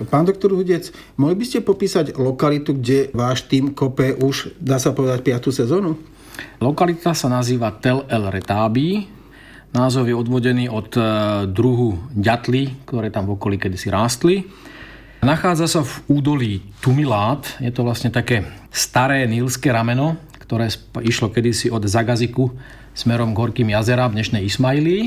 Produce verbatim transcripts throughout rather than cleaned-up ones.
Pán doktor Hudec, mohli by ste popísať lokalitu, kde váš tím kope už, dá sa povedať, piatu sezónu? Lokalita sa nazýva Tel El Retábi. Názov je odvodený od druhu ďatly, ktoré tam v okolí kedysi rástli. Nachádza sa v údolí Tumilát. Je to vlastne také staré nílske rameno, ktoré išlo kedysi od Zagaziku smerom k Horkým jazerám v dnešnej Ismailii.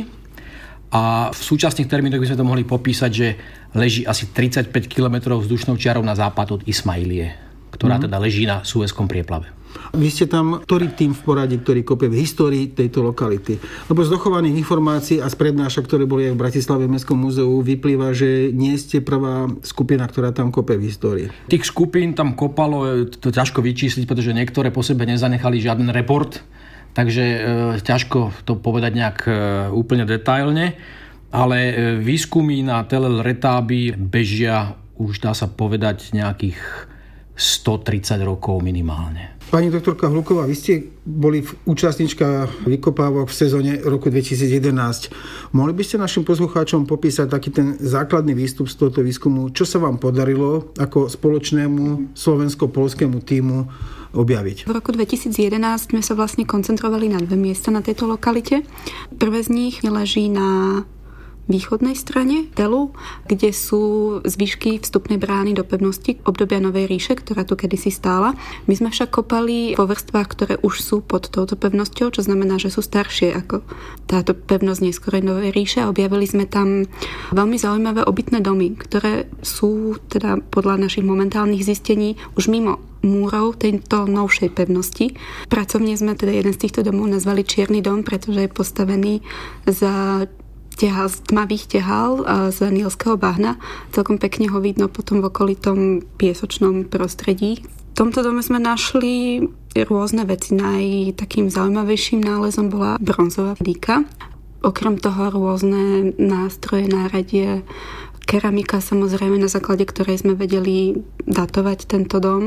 A v súčasných termínoch by sme to mohli popísať, že leží asi tridsaťpäť kilometrov vzdušnou čiarou na západ od Ismailie, ktorá mm. teda leží na Suezskom prieplave. Vy ste tam, ktorý tým v poradí, ktorý kope v histórii tejto lokality? Lebo z dochovaných informácií a z prednášok, ktoré boli aj v Bratislave v Mestskom múzeu, vyplýva, že nie ste prvá skupina, ktorá tam kope v histórii. Tých skupín tam kopalo, to ťažko vyčísliť, pretože niektoré po sebe nezanechali žiaden report, takže e, ťažko to povedať nejak e, úplne detailne, ale e, výskumy na Tel El Retábi bežia už, dá sa povedať, nejakých stotridsať rokov minimálne. Pani doktorka Hluková, vy ste boli účastnička vykopávok v sezóne roku dvetisíc jedenásť. Mohli by ste našim poslucháčom popísať taký ten základný výstup z tohto výskumu? Čo sa vám podarilo ako spoločnému slovensko-poľskému tímu objaviť? V roku dvetisíc jedenásť sme sa vlastne koncentrovali na dve miesta na tejto lokalite. Prvé z nich leží na východnej strane Telu, kde sú zvyšky vstupnej brány do pevnosti obdobia Novej ríše, ktorá tu kedysi stála. My sme však kopali vo vrstvách, ktoré už sú pod touto pevnosťou, čo znamená, že sú staršie ako táto pevnosť neskorej Novej ríše a objavili sme tam veľmi zaujímavé obytné domy, ktoré sú teda podľa našich momentálnych zistení už mimo múrov tejto novšej pevnosti. Pracovne sme teda jeden z týchto domov nazvali Čierny dom, pretože je postavený za tehal, z tmavých tehál z nílskeho bahna. Celkom pekne ho vidno potom v okolitom piesočnom prostredí. V tomto dome sme našli rôzne veci. Naj takým zaujímavejším nálezom bola bronzová dýka. Okrem toho rôzne nástroje, náradie, keramika, samozrejme, na základe ktorej sme vedeli datovať tento dom.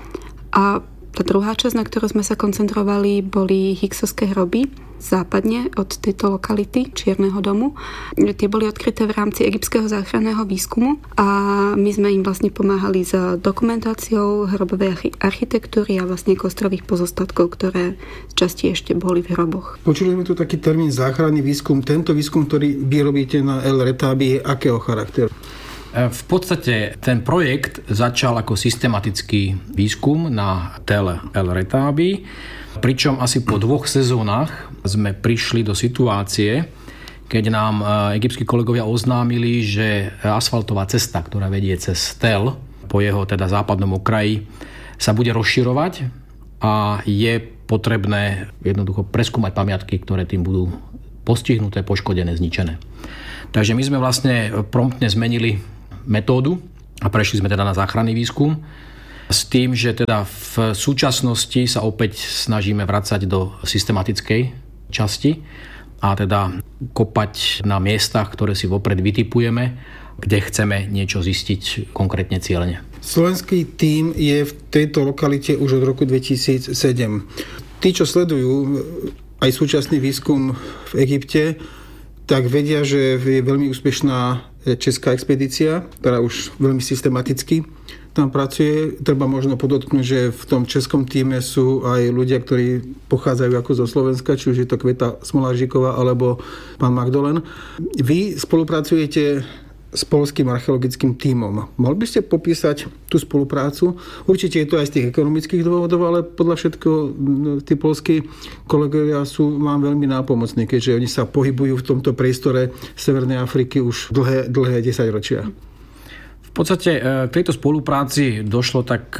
A tá druhá časť, na ktorú sme sa koncentrovali, boli Hyksovské hroby západne od tejto lokality Čierneho domu. Tie boli odkryté v rámci egyptského záchranného výskumu a my sme im vlastne pomáhali s dokumentáciou hrobovej architektúry a vlastne kostrových pozostatkov, ktoré z časti ešte boli v hroboch. Počuli sme tu taký termín záchranný výskum. Tento výskum, ktorý vy robíte na El Retábi, je akého charakteru? V podstate ten projekt začal ako systematický výskum na Tel El Retábi, pričom asi po dvoch sezónach sme prišli do situácie, keď nám egyptskí kolegovia oznámili, že asfaltová cesta, ktorá vedie cez Tel po jeho teda západnom okraji, sa bude rozširovať a je potrebné jednoducho preskúmať pamiatky, ktoré tým budú postihnuté, poškodené, zničené. Takže my sme vlastne promptne zmenili metódu a prešli sme teda na záchranný výskum s tým, že teda v súčasnosti sa opäť snažíme vracať do systematickej časti a teda kopať na miestach, ktoré si vopred vytipujeme, kde chceme niečo zistiť konkrétne cieľene. Slovenský tím je v tejto lokalite už od roku dvetisíc sedem. Tí, čo sledujú aj súčasný výskum v Egypte, tak vedia, že je veľmi úspešná česká expedícia, ktorá už veľmi systematicky tam pracuje. Treba možno podotknúť, že v tom českom tíme sú aj ľudia, ktorí pochádzajú ako zo Slovenska, či už je to Kveta Smolážiková alebo pán Magdolen. Vy spolupracujete s poľským archeologickým tímom. Mohli by ste popísať tú spoluprácu? Určite je to aj z tých ekonomických dôvodov, ale podľa všetkého tí poľskí kolegovia sú vám veľmi nápomocní, keďže oni sa pohybujú v tomto priestore Severnej Afriky už dlhé, dlhé desaťročia. V podstate k tejto spolupráci došlo tak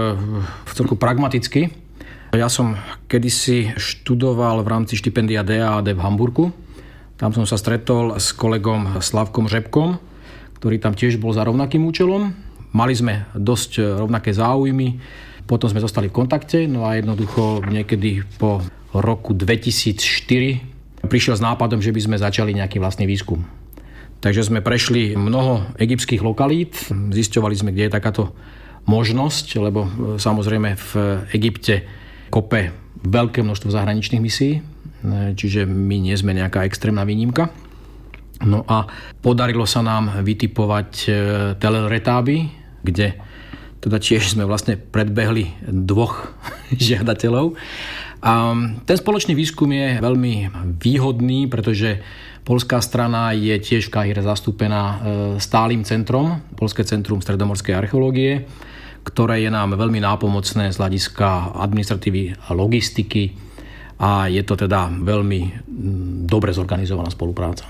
v celku pragmaticky. Ja som kedysi študoval v rámci štipendia dé á dé v Hamburgu. Tam som sa stretol s kolegom Slavkom Řepkom, ktorý tam tiež bol za rovnakým účelom. Mali sme dosť rovnaké záujmy, potom sme zostali v kontakte, no a jednoducho niekedy po roku dvetisícštyri prišiel s nápadom, že by sme začali nejaký vlastný výskum. Takže sme prešli mnoho egyptských lokalít, zisťovali sme, kde je takáto možnosť, lebo samozrejme v Egypte kope veľké množstvo zahraničných misií, čiže my nie sme nejaká extrémna výnimka. No a podarilo sa nám vytipovať Tel el-Retáby, kde teda tiež sme vlastne predbehli dvoch žiadateľov. A ten spoločný výskum je veľmi výhodný, pretože poľská strana je tiež v Káhire zastúpená stálym centrom, Poľské centrum stredomorskej archeológie, ktoré je nám veľmi nápomocné z hľadiska administratívy a logistiky a je to teda veľmi dobre zorganizovaná spolupráca.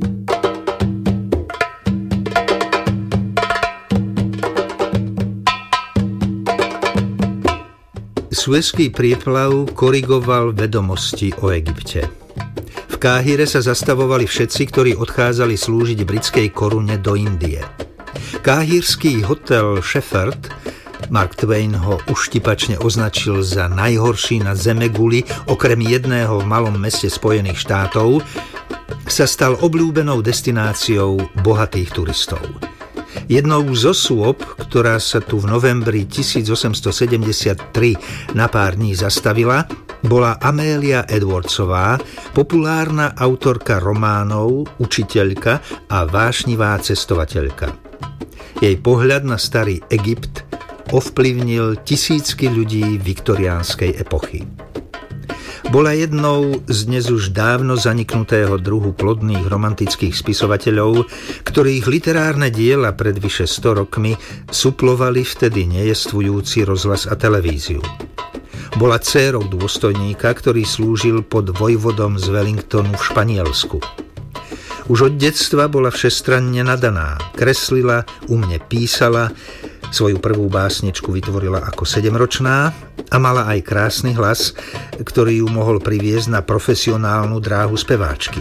Suezský prieplav korigoval vedomosti o Egypte. V Káhire sa zastavovali všetci, ktorí odchádzali slúžiť britskej korune do Indie. Káhirský hotel Shepherd, Mark Twain ho uštipačne označil za najhorší na zemeguli, okrem jedného v malom meste Spojených štátov, sa stal obľúbenou destináciou bohatých turistov. Jednou z osôb, ktorá sa tu v novembri tisícosemstosedemdesiattri na pár dní zastavila, bola Amélia Edwardsová, populárna autorka románov, učiteľka a vášnivá cestovateľka. Jej pohľad na starý Egypt ovplyvnil tisícky ľudí viktoriánskej epochy. Bola jednou z dnes už dávno zaniknutého druhu plodných romantických spisovateľov, ktorých literárne diela pred vyše sto rokmi suplovali vtedy nejestvujúci rozhlas a televíziu. Bola dcérou dôstojníka, ktorý slúžil pod vojvodom z Wellingtonu v Španielsku. Už od detstva bola všestranne nadaná, kreslila, umne písala, svoju prvú básničku vytvorila ako sedemročná a mala aj krásny hlas, ktorý ju mohol priviesť na profesionálnu dráhu speváčky.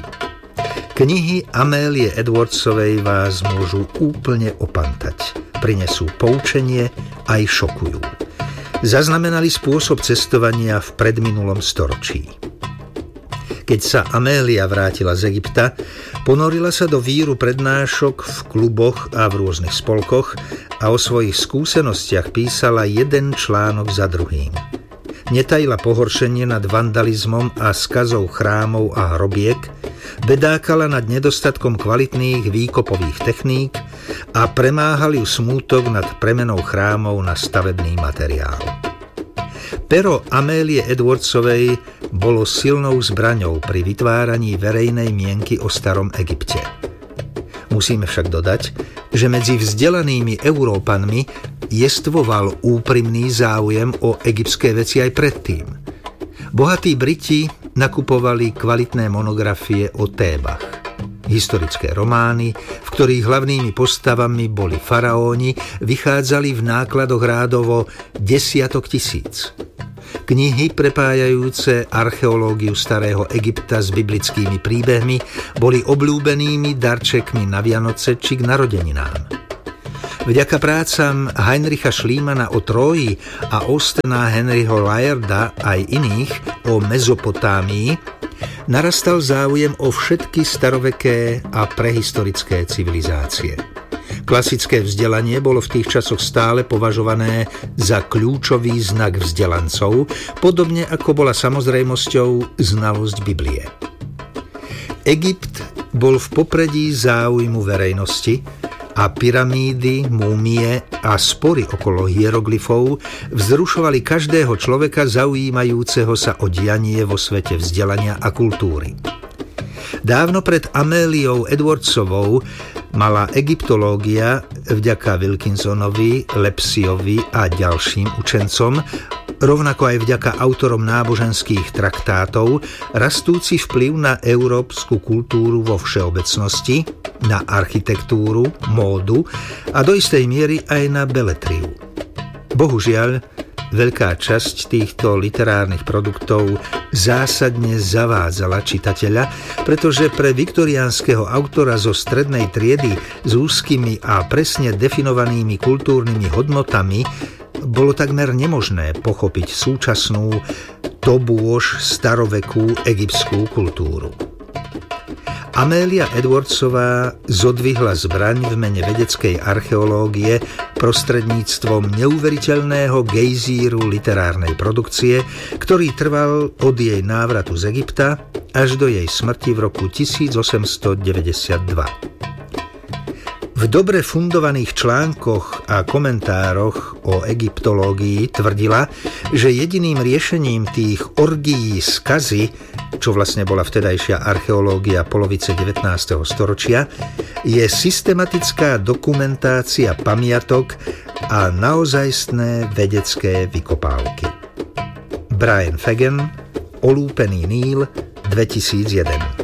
Knihy Amélie Edwardsovej vás môžu úplne opantať. Prinesú poučenie aj šokujú. Zaznamenali spôsob cestovania v predminulom storočí. Keď sa Amélia vrátila z Egypta, ponorila sa do víru prednášok v kluboch a v rôznych spolkoch a o svojich skúsenostiach písala jeden článok za druhým. Netajila pohoršenie nad vandalizmom a skazou chrámov a hrobiek, bedákala nad nedostatkom kvalitných výkopových techník a premáhal ju smútok nad premenou chrámov na stavebný materiál. Pero Amélie Edwardsovej bolo silnou zbraňou pri vytváraní verejnej mienky o starom Egypte. Musíme však dodať, že medzi vzdelanými Európanmi jestvoval úprimný záujem o egyptské veci aj predtým. Bohatí Briti nakupovali kvalitné monografie o Tébach. Historické romány, v ktorých hlavnými postavami boli faraóni, vychádzali v nákladoch rádovo desiatok tisíc. Knihy prepájajúce archeológiu starého Egypta s biblickými príbehmi boli obľúbenými darčekmi na Vianoce či k narodeninám. Vďaka prácam Heinricha Schliemanna o Tróji a Austena Henryho Layarda aj iných o Mezopotámii narastal záujem o všetky staroveké a prehistorické civilizácie. Klasické vzdelanie bolo v tých časoch stále považované za kľúčový znak vzdelancov, podobne ako bola samozrejmosťou znalosť Biblie. Egypt bol v popredí záujmu verejnosti a pyramídy, múmie a spory okolo hieroglyfov vzrušovali každého človeka zaujímajúceho sa o dianie vo svete vzdelania a kultúry. Dávno pred Améliou Edwardsovou mala egyptológia vďaka Wilkinsonovi, Lepsiovi a ďalším učencom, rovnako aj vďaka autorom náboženských traktátov, rastúci vplyv na európsku kultúru vo všeobecnosti, na architektúru, módu a do istej miery aj na beletriu. Bohužiaľ, veľká časť týchto literárnych produktov zásadne zavádzala čitateľa, pretože pre viktoriánskeho autora zo strednej triedy s úzkými a presne definovanými kultúrnymi hodnotami bolo takmer nemožné pochopiť súčasnú, to bôž starovekú egyptskú kultúru. Amelia Edwardsová zodvihla zbraň v mene vedeckej archeológie prostredníctvom neuveriteľného gejzíru literárnej produkcie, ktorý trval od jej návratu z Egypta až do jej smrti v roku tisícosemstodeväťdesiatdva. V dobre fundovaných článkoch a komentároch o egyptológii tvrdila, že jediným riešením tých orgií skazy, čo vlastne bola vtedajšia archeológia polovice devätnásteho storočia, je systematická dokumentácia pamiatok a naozajstné vedecké vykopávky. Brian Fagan, Olúpený Níl, dvetisícjeden.